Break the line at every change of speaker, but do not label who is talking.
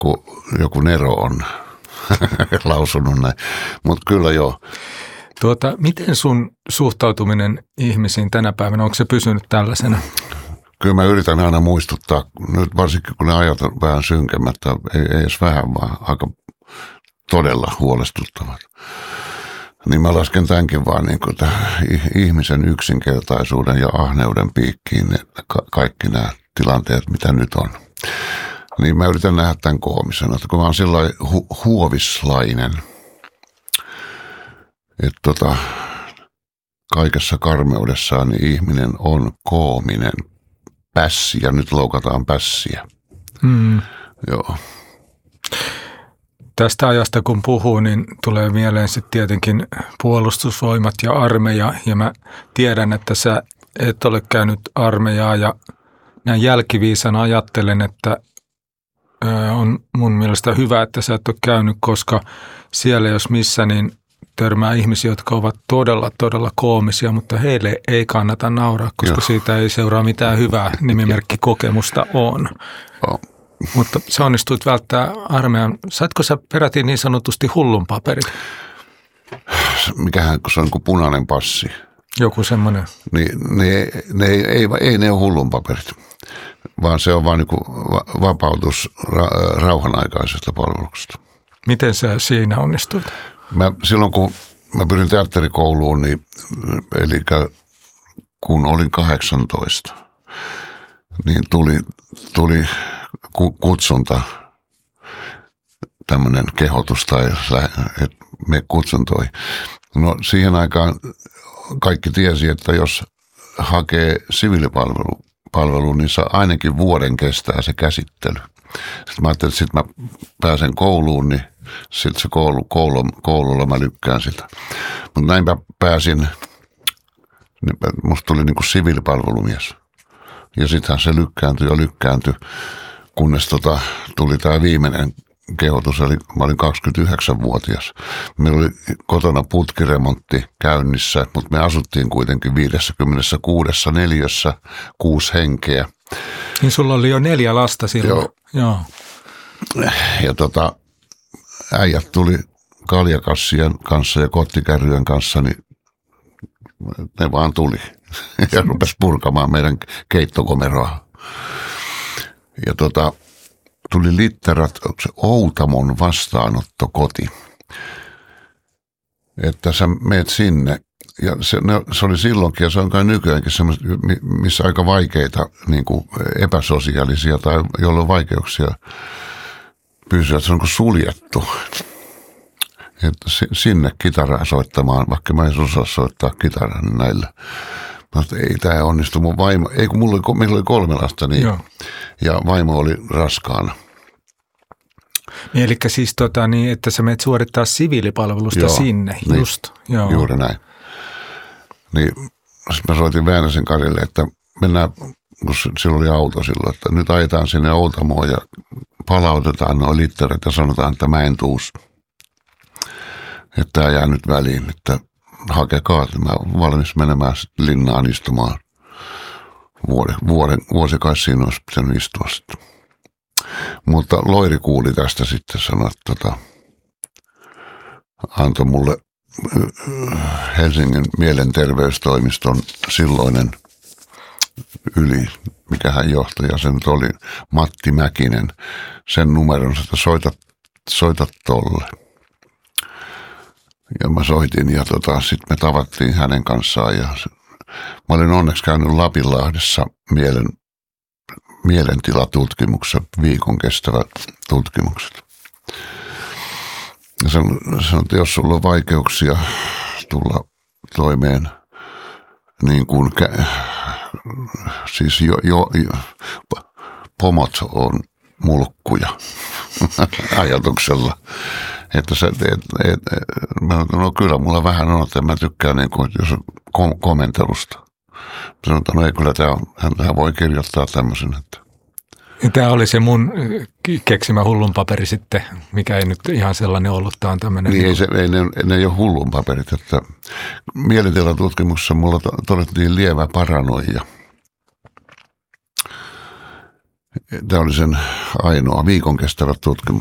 kun joku Nero on lausunut näin. Mutta kyllä joo.
Miten sun suhtautuminen ihmisiin tänä päivänä, onko se pysynyt tällaisena?
Kyllä mä yritän aina muistuttaa, nyt varsinkin kun ne ajat on vähän synkemmättä, ei edes vähän, vaan aika todella huolestuttavat. Niin mä lasken tämänkin vaan niin kuin ihmisen yksinkertaisuuden ja ahneuden piikkiin, kaikki nämä tilanteet, mitä nyt on. Niin mä yritän nähdä tämän koomisena, että kun mä oon sellainen huovislainen, että kaikessa karmeudessaan niin ihminen on koominen pässi, ja nyt loukataan pässiä. Joo.
Tästä ajasta kun puhuu, niin tulee mieleen sitten tietenkin puolustusvoimat ja armeija, ja mä tiedän, että sä et ole käynyt armeijaa, ja näin jälkiviisana ajattelen, että on mun mielestä hyvä, että sä et ole käynyt, koska siellä jos missä, niin törmää ihmisiä, jotka ovat todella, todella koomisia, mutta heille ei kannata nauraa, koska siitä ei seuraa mitään hyvää nimimerkkikokemusta on. Mutta sä onnistuit välttää armeijan. Saitko sä peräti niin sanotusti hullun paperit?
Mikähän, kun se on kuin punainen passi.
Joku semmoinen.
Ei ne ole hullun paperit, vaan se on vaan niin kuin vapautus rauhanaikaisesta palveluksesta.
Miten sä siinä onnistuit?
Silloin kun mä pyrin teatterikouluun, niin, eli kun olin 18, niin tuli kutsunta, tämmöinen kehotus tai että me kutsuntoi. No siihen aikaan kaikki tiesi, että jos hakee siviilipalveluun, niin se ainakin vuoden kestää se käsittely. Sitten mä ajattelin, että sitten mä pääsen kouluun, niin sitten se koululla mä lykkään sitä. Mutta näin mä pääsin, musta tuli niin kuin siviilipalvelumies. Ja sittenhän se lykkääntyi, kunnes tuli tämä viimeinen kehotus, eli mä olin 29-vuotias. Meillä oli kotona putkiremontti käynnissä, mutta me asuttiin kuitenkin 56 neliössä, 6 henkeä.
Niin sulla oli jo 4 lasta silloin. Joo.
Ja äijät tuli kaljakassien kanssa ja kottikärryjen kanssa, niin ne vaan tuli ja rupesi purkamaan meidän keittokomeroa. Ja tuli litterat, se Outamon vastaanottokoti, että sä meet sinne. Ja se oli silloinkin, ja se on kai nykyäänkin semmoista, missä aika vaikeita, niin kuin epäsosiaalisia tai joilla on vaikeuksia pysyä, että se on kuin suljettu. Että sinne kitaraa soittamaan, vaikka mä en osaa soittaa kitaraa niin näillä. Mutta ei tämä onnistu. Mun vaimo, ei kun meillä oli 3 lasta, niin, ja vaimo oli raskaana.
Niin, eli siis niin, että sä menet suorittaa siviilipalvelusta sinne,
niin,
just. Joo.
Juuri näin. Niin sitten mä soitin Väänäsen Karille, että mennään, kun sillä oli auto silloin, että nyt ajetaan sinne Outamoon ja palautetaan nuo litterat ja sanotaan, että mä en tuus. Että tämä jää nyt väliin, että hakekaa, että mä olen valmis menemään linnaan istumaan. Vuosi kai siinä olisi pitänyt istua sitten. Mutta Loiri kuuli tästä sitten, sanoi, että antoi mulle Helsingin mielenterveystoimiston silloinen mikä hän johtaja, se nyt oli Matti Mäkinen, sen numeron, että soita tolle. Ja mä soitin ja sitten me tavattiin hänen kanssaan ja mä olin onneksi käynyt Lapinlahdessa mielentilatutkimuksessa, viikon kestävät tutkimukset. Ja sanoin, että jos sulla on vaikeuksia tulla toimeen, niin kuin siis pomot on mulkkuja ajatuksella. Että no kyllä mulla vähän on, että mä tykkään niin kuin, jos on komentelusta. Sanoin, että no ei kyllä hän voi kirjoittaa tämmöisen, että.
Tämä oli se mun keksimä hullun paperi sitten, mikä ei nyt ihan sellainen ollut. Tämä on tämmöinen.
Niin ne ei ole hullun paperit. Että mielentilatutkimuksessa mulla todettiin lievä paranoia. Tämä oli sen ainoa viikon kestävät tutkimukset.